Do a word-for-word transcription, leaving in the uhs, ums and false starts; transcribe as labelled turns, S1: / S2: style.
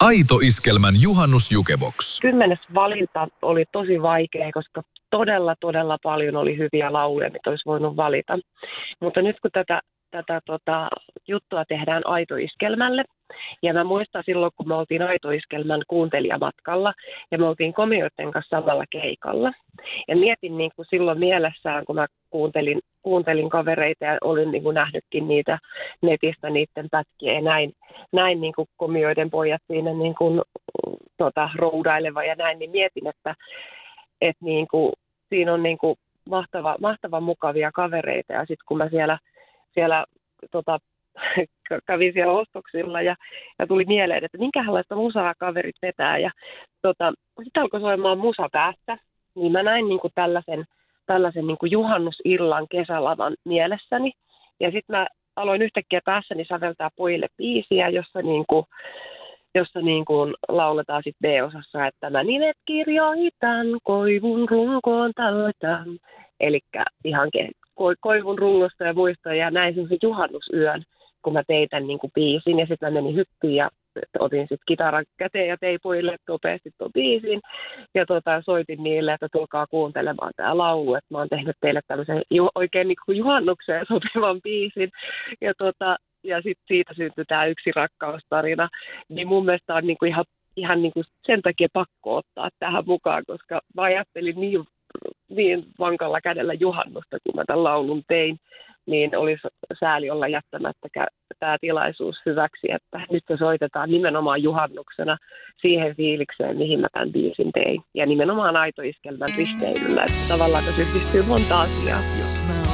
S1: Aito Iskelmän juhannusjukebox.
S2: Kymmenes valinta oli tosi vaikea, koska todella, todella paljon oli hyviä lauluja, mitä olisi voinut valita. Mutta nyt kun tätä, tätä tota, juttua tehdään Aito Iskelmälle, ja mä muistan silloin, kun me oltiin Aito Iskelmän kuuntelijamatkalla, ja me oltiin komioiden kanssa samalla keikalla. Ja mietin niin kuin silloin mielessään, kun mä kuuntelin, kuuntelin kavereita ja olin niin kuin nähnytkin niitä netistä, niiden pätkiä ja näin, näin niin kuin komioiden pojat siinä niin kuin, tota, roudaileva ja näin, niin mietin, että, että niin kuin, siinä on niin kuin mahtava, mahtava mukavia kavereita. Ja sitten kun mä siellä, siellä tota, kävin siellä ostoksilla ja, ja tuli mieleen, että minkälaista musaa kaverit vetää. Ja tota, sitten alkoi soimaan musa päästä, niin mä näin niin kuin tällaisen, tällaisen niin kuin juhannusillan kesälavan mielessäni. Ja sitten mä aloin yhtäkkiä päässäni säveltää pojille biisiä, jossa, niin kuin, jossa niin kuin lauletaan sitten B-osassa, että mä nimet kirjoitan, koivun runkoon talletan. Elikkä ihan ko- koivun rungosta ja muistoja ja näin semmoisen juhannusyön, kun mä tein tämän niin kuin biisin. Ja sitten mä menin hyppyyn ja otin sitten kitaran käteen ja tein pojille nopeasti tuon biisin. Ja tota, soitin niille, että tulkaa kuuntelemaan tämä laulu, että mä oon tehnyt teille tämmöisen ju- oikein niin kuin juhannukseen sopivan biisin. Ja, tota, ja sitten siitä syntyi tämä yksi rakkaustarina. Niin mun mielestä on niin kuin ihan, ihan niin kuin sen takia pakko ottaa tähän mukaan, koska mä ajattelin niin, niin vankalla kädellä juhannusta, kun mä tämän laulun tein. Niin olisi sääli olla jättämättä tämä tilaisuus hyväksi, että nyt se soitetaan nimenomaan juhannuksena siihen fiilikseen, mihin mä tämän biisin tein. Ja nimenomaan Aito Iskelmän risteilyllä, että tavallaan tässä yhdistyy monta asiaa.